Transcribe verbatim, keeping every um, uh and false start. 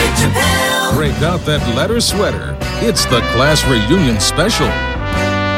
Chappelle. Break out that leather sweater. It's the class reunion special.